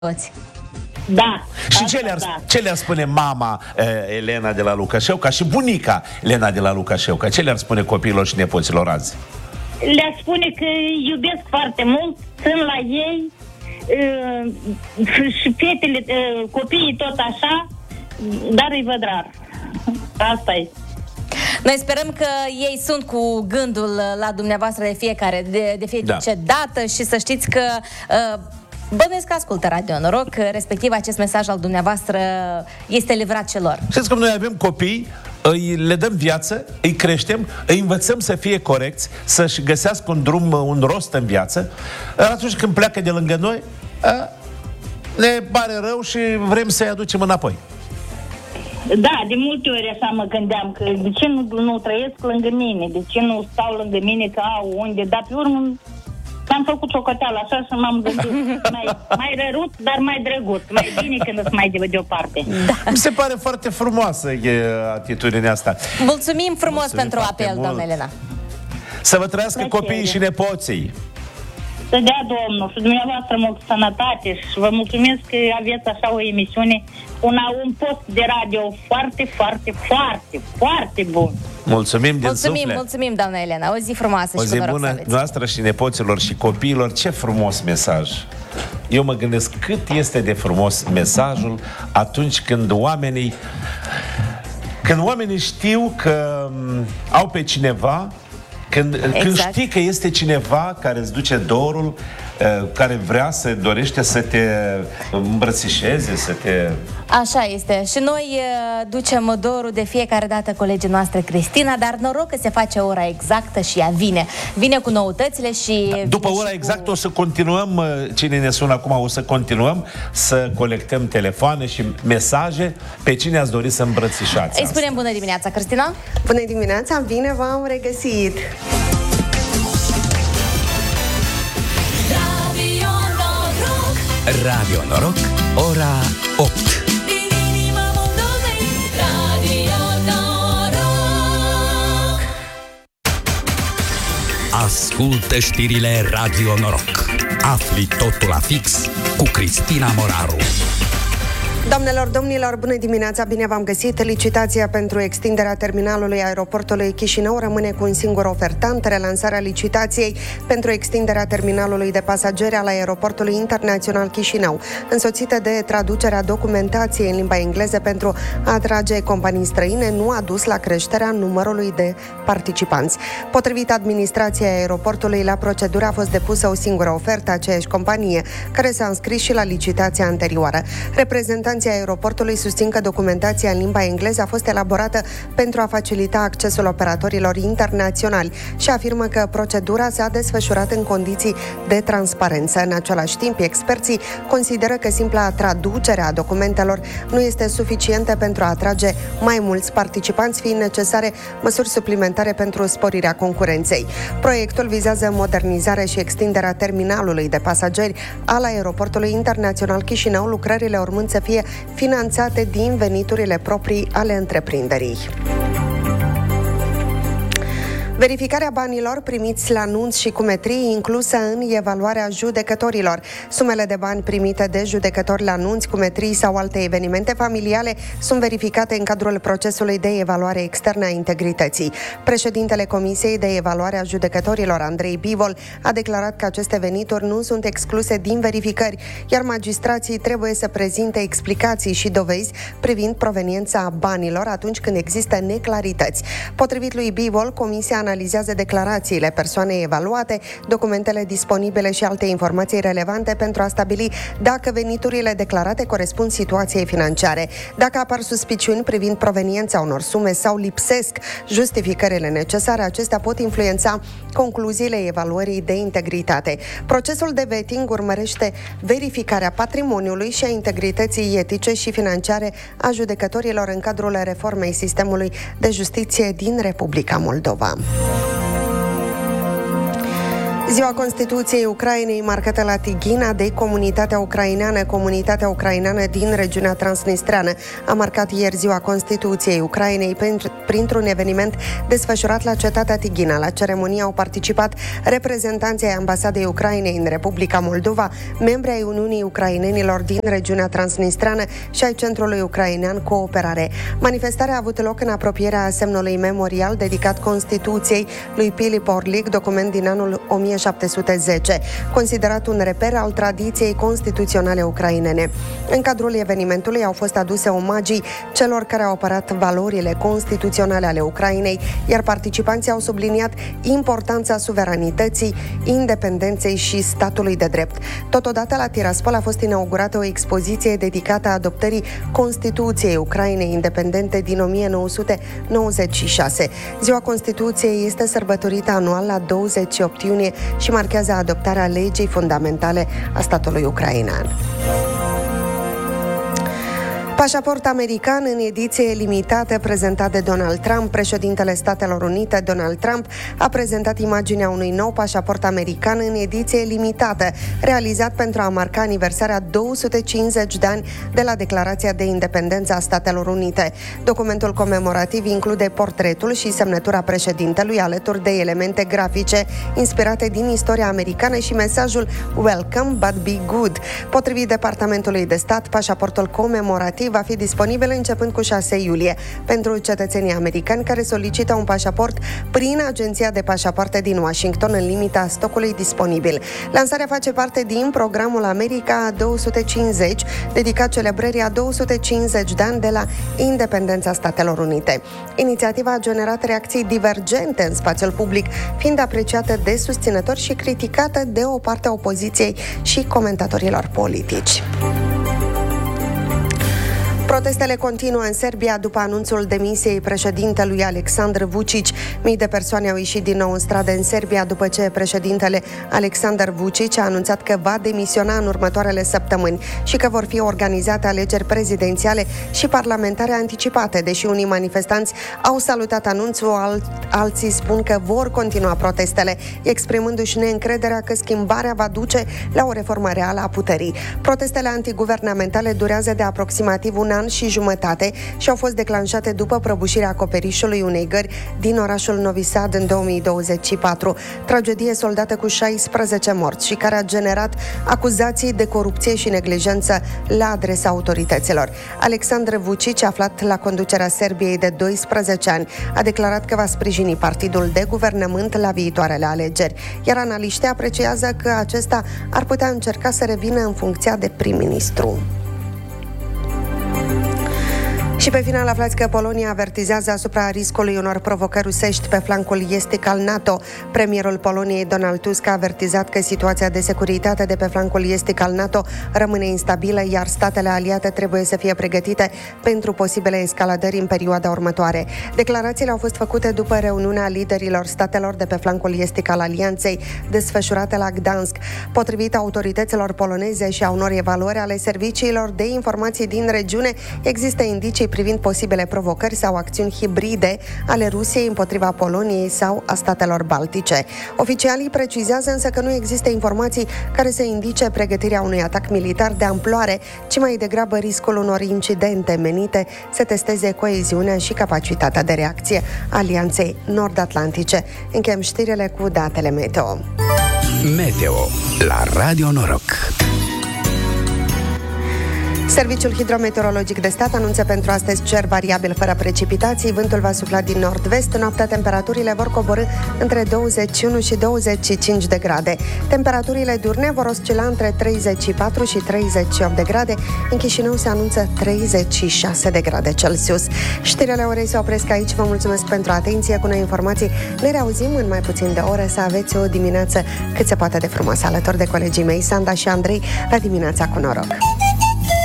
Da. Și ce le-ar spune mama Elena de la Lucașeuca și bunica Elena de la Lucașeuca? Ce le-ar spune copiilor și nepoților azi? Le-ar spune că îi iubesc foarte mult, sunt la ei, și fetele, copiii tot așa, dar îi văd rar. Asta e. Noi sperăm că ei sunt cu gândul la dumneavoastră de fiecare dată și să știți că bănuiesc că ascultă Radio Noroc, respectiv acest mesaj al dumneavoastră este livrat celor. Știți cum noi avem copii, le dăm viață, îi creștem, îi învățăm să fie corecți, să-și găsească un drum, un rost în viață. Atunci când pleacă de lângă noi, ne pare rău și vrem să-i aducem înapoi. Da, de multe ori așa mă gândeam că de ce nu trăiesc lângă mine, de ce nu stau lângă mine, că au unde, dar pe urmă am făcut ciocoteală așa și m-am gândit mai răruț, dar mai drăguț, mai bine când îți mai deoparte. Da. Mi se pare foarte frumoasă atitudinea asta. Mulțumim frumos pentru apel, doamna Elena. Să vă trăiască copiii și nepoții. Să dea Domnul și dumneavoastră multă sănătate și vă mulțumesc că aveți așa o emisiune, un post de radio foarte, foarte, foarte, foarte bun. Mulțumim din suflet. Mulțumim, doamna Elena. O zi frumoasă o și zi cu noroc bună noastră și nepoților și copiilor. Ce frumos mesaj! Eu mă gândesc cât este de frumos mesajul atunci când oamenii știu că au pe cineva, când știi că este cineva care îți duce dorul, care dorește să te îmbrățișeze, să te... Așa este. Și noi ducem dorul de fiecare dată colegii noastre, Cristina, dar noroc că se face ora exactă și ea vine. Vine cu noutățile și... După ora exactă o să continuăm, cine ne sună acum, o să continuăm să colectăm telefoane și mesaje pe cine ați dori să îmbrățișați. Îi spunem bună dimineața, Cristina! Bună dimineața, bine v-am regăsit! Radio Noroc, ora 8. Ascultă știrile Radio Noroc. Afli totul la fix cu Cristina Moraru. Doamnelor, domnilor, bună dimineața, bine v-am găsit. Licitația pentru extinderea terminalului aeroportului Chișinău rămâne cu un singur ofertant. Relansarea licitației pentru extinderea terminalului de pasageri al aeroportului internațional Chișinău, însoțită de traducerea documentației în limba engleză pentru a atrage companii străine, nu a dus la creșterea numărului de participanți. Potrivit administrației aeroportului, la procedură a fost depusă o singură ofertă, aceeași companie, care s-a înscris și la licitația anterioară. Reprezentanții aeroportului susțin că documentația în limba engleză a fost elaborată pentru a facilita accesul operatorilor internaționali și afirmă că procedura s-a desfășurat în condiții de transparență. În același timp, experții consideră că simpla traducere a documentelor nu este suficientă pentru a atrage mai mulți participanți, fiind necesare măsuri suplimentare pentru sporirea concurenței. Proiectul vizează modernizarea și extinderea terminalului de pasageri al aeroportului internațional Chișinău, lucrările urmând să fie finanțate din veniturile proprii ale întreprinderii. Verificarea banilor primiți la nunți și cumetrii inclusă în evaluarea judecătorilor. Sumele de bani primite de judecători la nunți, cumetrii sau alte evenimente familiale sunt verificate în cadrul procesului de evaluare externă a integrității. Președintele Comisiei de Evaluare a Judecătorilor, Andrei Bivol, a declarat că aceste venituri nu sunt excluse din verificări, iar magistrații trebuie să prezinte explicații și dovezi privind proveniența banilor atunci când există neclarități. Potrivit lui Bivol, Comisia analizează declarațiile persoanei evaluate, documentele disponibile și alte informații relevante pentru a stabili dacă veniturile declarate corespund situației financiare. Dacă apar suspiciuni privind proveniența unor sume sau lipsesc justificările necesare, acestea pot influența concluziile evaluării de integritate. Procesul de vetting urmărește verificarea patrimoniului și a integrității etice și financiare a judecătorilor în cadrul reformei sistemului de justiție din Republica Moldova. Ziua Constituției Ucrainei, marcată la Tighina de comunitatea ucraineană din regiunea transnistreană, a marcat ieri Ziua Constituției Ucrainei printr-un eveniment desfășurat la cetatea Tighina. La ceremonie au participat reprezentanții ai Ambasadei Ucrainei în Republica Moldova, membri ai Uniunii Ucrainenilor din regiunea transnistreană și ai Centrului Ucrainean Cooperare. Manifestarea a avut loc în apropierea semnului memorial dedicat Constituției lui Filip Orlic, document din anul 1710, considerat un reper al tradiției constituționale ucrainene. În cadrul evenimentului au fost aduse omagii celor care au apărat valorile constituționale ale Ucrainei, iar participanții au subliniat importanța suveranității, independenței și statului de drept. Totodată, la Tiraspol a fost inaugurată o expoziție dedicată adoptării Constituției Ucrainei independente din 1996. Ziua Constituției este sărbătorită anual la 28 iunie și marchează adoptarea legii fundamentale a statului ucrainean. Pașaport american în ediție limitată prezentat de Donald Trump. Președintele Statelor Unite, Donald Trump, a prezentat imaginea unui nou pașaport american în ediție limitată, realizat pentru a marca aniversarea 250 de ani de la Declarația de Independență a Statelor Unite. Documentul comemorativ include portretul și semnătura președintelui, alături de elemente grafice inspirate din istoria americană și mesajul "Welcome, but be good". Potrivit Departamentului de Stat, pașaportul comemorativ va fi disponibil începând cu 6 iulie pentru cetățenii americani care solicită un pașaport prin Agenția de Pașapoarte din Washington în limita stocului disponibil. Lansarea face parte din programul America 250, dedicat celebrării a 250 de ani de la independența Statelor Unite. Inițiativa a generat reacții divergente în spațiul public, fiind apreciată de susținători și criticată de o parte a opoziției și comentatorilor politici. Protestele continuă în Serbia după anunțul demisiei președintelui Aleksandar Vučić. Mii de persoane au ieșit din nou în stradă în Serbia după ce președintele Aleksandar Vučić a anunțat că va demisiona în următoarele săptămâni și că vor fi organizate alegeri prezidențiale și parlamentare anticipate. Deși unii manifestanți au salutat anunțul, alții spun că vor continua protestele, exprimându-și neîncrederea că schimbarea va duce la o reformă reală a puterii. Protestele antiguvernamentale durează de aproximativ un an și jumătate și au fost declanșate după prăbușirea acoperișului unei gări din orașul Novi Sad în 2024. Tragedie soldată cu 16 morți și care a generat acuzații de corupție și neglijență la adresa autorităților. Aleksandar Vučić, aflat la conducerea Serbiei de 12 ani, a declarat că va sprijini partidul de guvernământ la viitoarele alegeri, iar analiștii apreciază că acesta ar putea încerca să revină în funcția de prim-ministru. Și pe final aflați că Polonia avertizează asupra riscului unor provocări rusești pe flancul estic al NATO. Premierul Poloniei, Donald Tusk, a avertizat că situația de securitate de pe flancul estic al NATO rămâne instabilă, iar statele aliate trebuie să fie pregătite pentru posibile escaladări în perioada următoare. Declarațiile au fost făcute după reuniunea liderilor statelor de pe flancul estic al alianței, desfășurate la Gdansk. Potrivit autorităților poloneze și a unor evaluări ale serviciilor de informații din regiune, există indicii privind posibile provocări sau acțiuni hibride ale Rusiei împotriva Poloniei sau a statelor baltice. Oficialii precizează însă că nu există informații care să indice pregătirea unui atac militar de amploare, ci mai degrabă riscul unor incidente menite să testeze coeziunea și capacitatea de reacție a Alianței Nord-Atlantice. Încheiem știrile cu datele meteo. Meteo la Radio Noroc. Serviciul Hidrometeorologic de Stat anunță pentru astăzi cer variabil fără precipitații, vântul va sufla din nord-vest, noaptea temperaturile vor coborî între 21 și 25 de grade. Temperaturile diurne vor oscila între 34 și 38 de grade, în Chișinău se anunță 36 de grade Celsius. Știrile orei se opresc aici, vă mulțumesc pentru atenție, cu noi informații ne reauzim în mai puțin de ore, să aveți o dimineață cât se poate de frumoasă alături de colegii mei, Sanda și Andrei, la Dimineața cu Noroc.